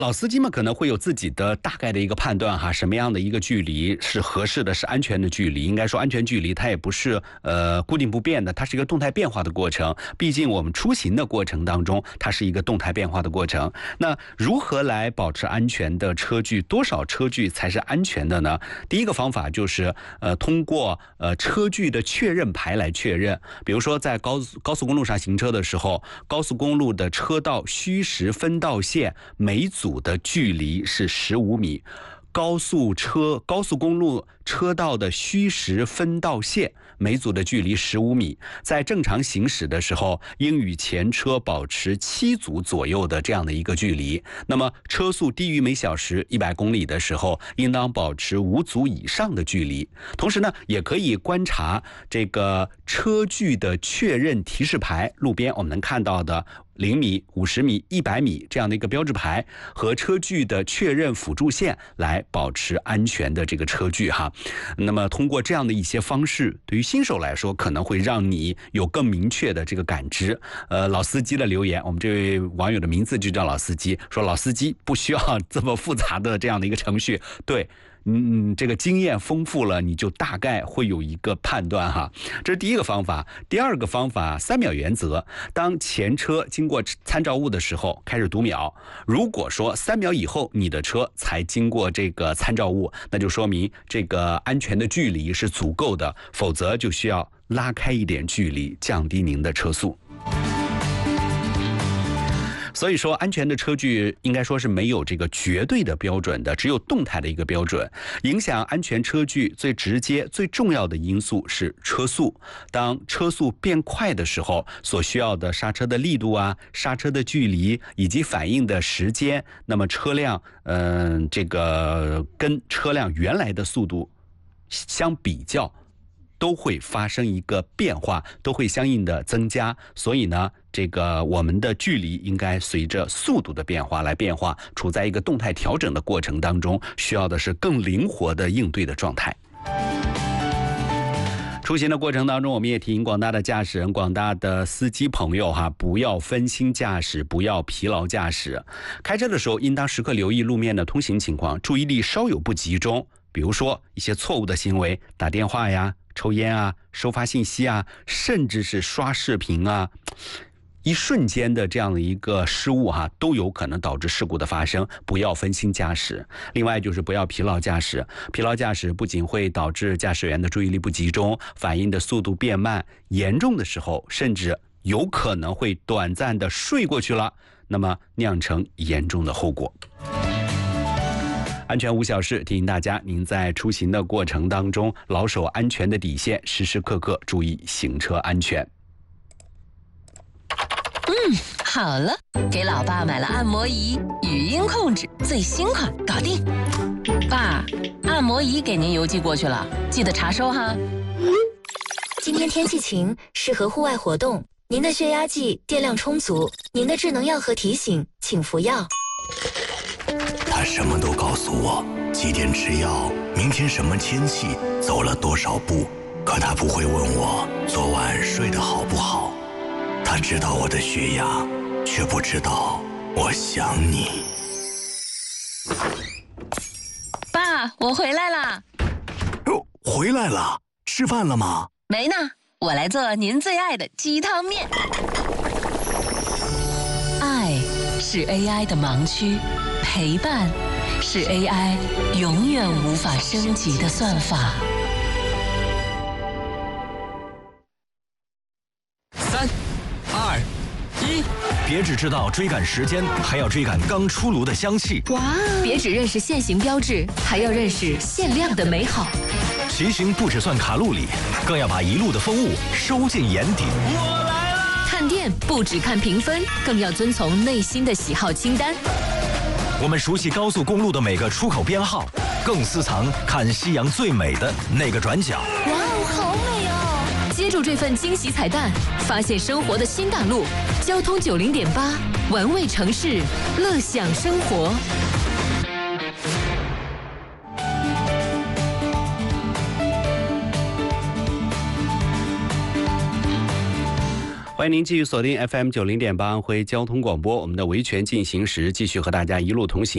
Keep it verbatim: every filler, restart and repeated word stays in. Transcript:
老司机们可能会有自己的大概的一个判断哈，什么样的一个距离是合适的，是安全的距离。应该说安全距离它也不是呃固定不变的，它是一个动态变化的过程。毕竟我们出行的过程当中，它是一个动态变化的过程。那如何来保持安全的车距？多少车距才是安全的呢？第一个方法就是呃通过呃车距的确认牌来确认。比如说在高高速公路上行车的时候，高速公路的车道虚实分道线每组的距离是十五米，高速车高速公路车道的虚实分道线每组的距离十五米，在正常行驶的时候，应与前车保持七组左右的这样的一个距离。那么车速低于每小时一百公里的时候，应当保持五组以上的距离。同时呢，也可以观察这个车距的确认提示牌，路边我们能看到的零米、五十米、一百米这样的一个标志牌和车距的确认辅助线，来保持安全的这个车距哈。那么通过这样的一些方式，对于新手来说，可能会让你有更明确的这个感知。呃，老司机的留言，我们这位网友的名字就叫老司机，说老司机不需要这么复杂的这样的一个程序，对。嗯，这个经验丰富了，你就大概会有一个判断哈。这是第一个方法。第二个方法，三秒原则。当前车经过参照物的时候，开始读秒。如果说三秒以后你的车才经过这个参照物，那就说明这个安全的距离是足够的，否则就需要拉开一点距离，降低您的车速。所以说，安全的车距应该说是没有这个绝对的标准的，只有动态的一个标准。影响安全车距最直接、最重要的因素是车速。当车速变快的时候，所需要的刹车的力度啊、刹车的距离以及反应的时间，那么车辆，嗯、呃，这个跟车辆原来的速度相比较，都会发生一个变化，都会相应的增加。所以呢，这个我们的距离应该随着速度的变化来变化，处在一个动态调整的过程当中，需要的是更灵活的应对的状态。出行的过程当中，我们也提醒广大的驾驶人、广大的司机朋友哈，不要分心驾驶，不要疲劳驾驶。开车的时候，应当时刻留意路面的通行情况，注意力稍有不集中，比如说一些错误的行为，打电话呀、抽烟啊、收发信息啊，甚至是刷视频啊，一瞬间的这样的一个失误哈，都有可能导致事故的发生。不要分心驾驶。另外就是不要疲劳驾驶。疲劳驾驶不仅会导致驾驶员的注意力不集中，反应的速度变慢，严重的时候甚至有可能会短暂的睡过去了，那么酿成严重的后果。安全无小事，提醒大家，您在出行的过程当中，牢守安全的底线，时时刻刻注意行车安全。 嗯，好了，给老爸买了按摩仪，语音控制，最新款，搞定。爸，按摩仪给您邮寄过去了，记得查收哈。 今天天气晴，适合户外活动。您的血压计电量充足，您的智能药盒提醒，请服药。 他什么都告诉我，几点吃药，明天什么天气，走了多少步，可他不会问我昨晚睡得好不好。他知道我的血压，却不知道我想你。 爸，我回来啦。 哦，回来了，吃饭了吗？ 没呢，我来做您最爱的鸡汤面。爱是 A I 的盲区，陪伴是 A I 永远无法升级的算法。 三、二、一，别只知道追赶时间，还要追赶刚出炉的香气。 哇！别只认识限行标志，还要认识限量的美好。 骑行不只算卡路里，更要把一路的风物收进眼底。 我来了！看店不只看评分，更要遵从内心的喜好清单。 我们熟悉高速公路的每个出口编号，更私藏看夕阳最美的那个转角。 哇哦，好美哦！接住这份惊喜彩蛋，发现生活的新大陆。交通九零点八，玩味城市，乐享生活。 欢迎您继续锁定 F M 九零点八安徽交通广播，我们的维权进行时继续和大家一路同行。